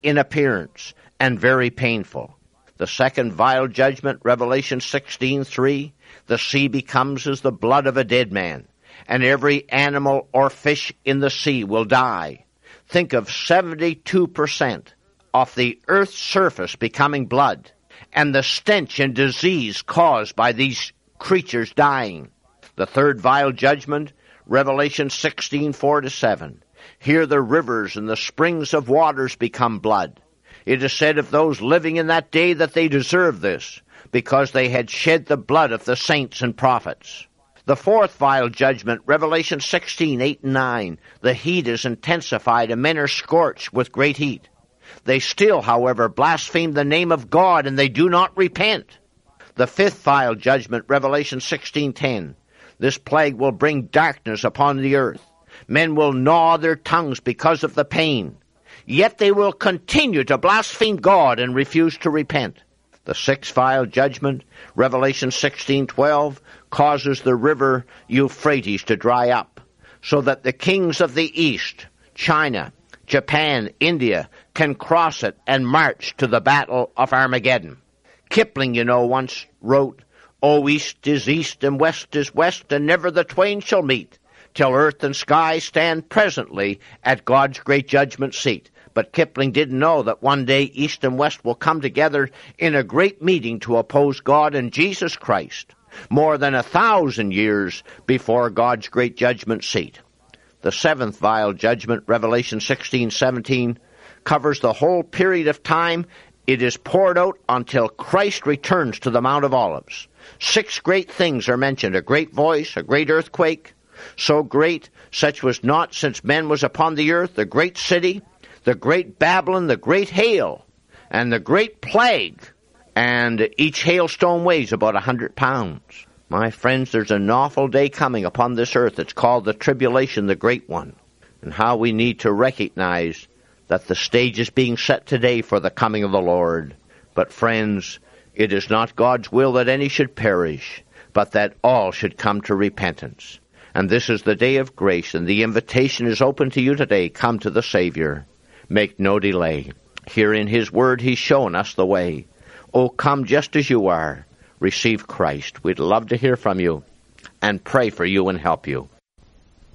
in appearance and very painful. The second vile judgment, Revelation 16:3, the sea becomes as the blood of a dead man, and every animal or fish in the sea will die. Think of 72% of the earth's surface becoming blood, and the stench and disease caused by these creatures dying. The third vile judgment, Revelation 16:4-7. Here the rivers and the springs of waters become blood. It is said of those living in that day that they deserve this, because they had shed the blood of the saints and prophets. The fourth vile judgment, Revelation 16:8-9. The heat is intensified and men are scorched with great heat. They still, however, blaspheme the name of God, and they do not repent. The fifth vile judgment, Revelation 16:10. This plague will bring darkness upon the earth. Men will gnaw their tongues because of the pain. Yet they will continue to blaspheme God and refuse to repent. The sixth vile judgment, Revelation 16:12, causes the river Euphrates to dry up, so that the kings of the East, China, Japan, India, can cross it and march to the battle of Armageddon. Kipling, once wrote, "O east is east and west is west, and never the twain shall meet, till earth and sky stand presently at God's great judgment seat." But Kipling didn't know that one day east and west will come together in a great meeting to oppose God and Jesus Christ, more than 1,000 years before God's great judgment seat. The seventh vile judgment, Revelation 16:17, covers the whole period of time. It is poured out until Christ returns to the Mount of Olives. 6 great things are mentioned: a great voice, a great earthquake, so great, such was not since men was upon the earth, the great city, the great Babylon, the great hail, and the great plague, and each hailstone weighs about 100 pounds. My friends, there's an awful day coming upon this earth. It's called the tribulation, the great one, and how we need to recognize that the stage is being set today for the coming of the Lord. But friends, it is not God's will that any should perish, but that all should come to repentance. And this is the day of grace, and the invitation is open to you today. Come to the Savior. Make no delay. Here in His Word, He's shown us the way. Oh, come just as you are. Receive Christ. We'd love to hear from you and pray for you and help you.